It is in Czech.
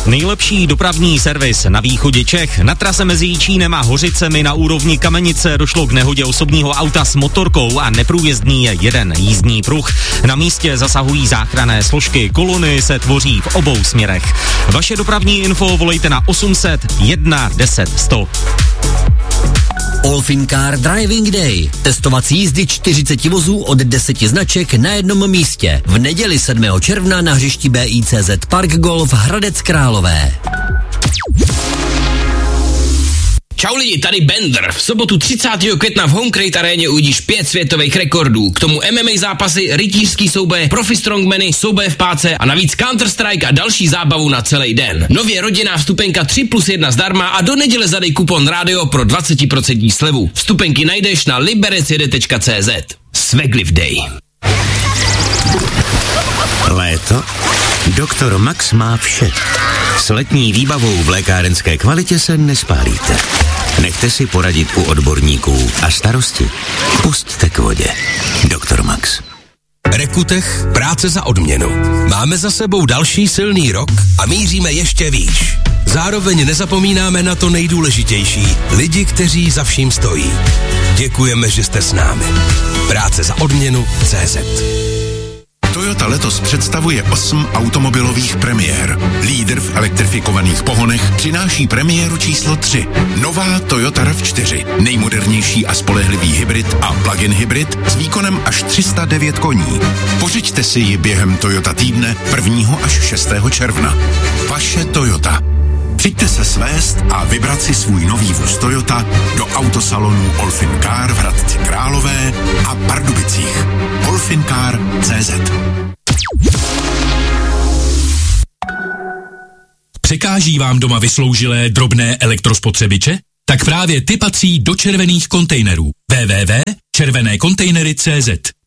Nejlepší dopravní servis na východě Čech. Na trase mezi Jičínem a Hořicemi na úrovni Kamenice došlo k nehodě osobního auta s motorkou a neprůjezdný je jeden jízdní pruh. Na místě zasahují záchranné složky, kolony se tvoří v obou směrech. Vaše dopravní info volejte na 800 1 10 100. Olfin Car Driving Day. Testovací jízdy 40 vozů od 10 značek na jednom místě. V neděli 7. června na hřišti BICZ Park Golf Hradec Králové. Čau lidi, tady Bender. V sobotu 30. května v Home Crate aréně uvidíš 5 světových rekordů. K tomu MMA zápasy, rytířský souboje, profi strongmany, souboje v páce a navíc Counter-Strike a další zábavu na celý den. Nově rodinná vstupenka 3+1 zdarma a do neděle zadej kupon rádio pro 20% slevu. Vstupenky najdeš na liberecjede.cz. Svegliv Day. Léto? Doktor Max má vše. S letní výbavou v lékárenské kvalitě se nespálíte. Nechte si poradit u odborníků a starosti pusťte k vodě. Doktor Max. Rekutech, práce za odměnu. Máme za sebou další silný rok a míříme ještě výš. Zároveň nezapomínáme na to nejdůležitější. Lidi, kteří za vším stojí. Děkujeme, že jste s námi. Práce za odměnu CZ. Toyota letos představuje 8 automobilových premiér. Lídr v elektrifikovaných pohonech přináší premiéru číslo 3. Nová Toyota RAV4. Nejmodernější a spolehlivý hybrid a plug-in hybrid s výkonem až 309 koní. Pořiďte si ji během Toyota týdne 1. až 6. června. Vaše Toyota. Přijďte se svést a vybrat si svůj nový vůz Toyota do autosalonů Olfin Car v Hradci Králové a Pardubicích. Olfincar.cz. Překáží vám doma vysloužilé drobné elektrospotřebiče? Tak právě ty patří do červených kontejnerů. www.červenekontejnery.cz.